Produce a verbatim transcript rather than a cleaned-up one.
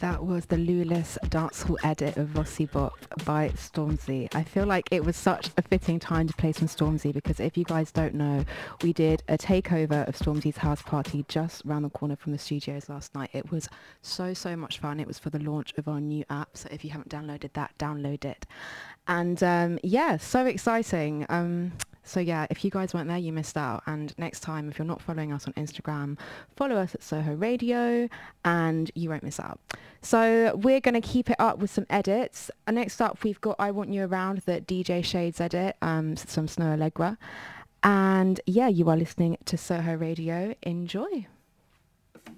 That was the Lulis dancehall edit of Vossi Bop by Stormzy. I feel like it was such a fitting time to play some Stormzy because if you guys don't know, we did a takeover of Stormzy's house party just around the corner from the studios last night. It was so, so much fun. It was for the launch of our new app. So if you haven't downloaded that, download it. And um, yeah, so exciting. Um, so yeah, if you guys weren't there, you missed out. And next time, if you're not following us on Instagram, follow us at Soho Radio and you won't miss out. So we're going to keep it up with some edits. Uh, next up, we've got I Want You Around, the D J Shades edit, um, some Snow Allegra. And yeah, you are listening to Soho Radio. Enjoy.